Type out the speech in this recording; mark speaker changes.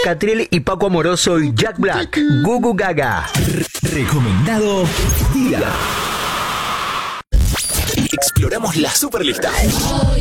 Speaker 1: Catriel y Paco Amoroso y Jack Black. Gugu Gaga.
Speaker 2: Recomendado día. Exploramos la Superlista.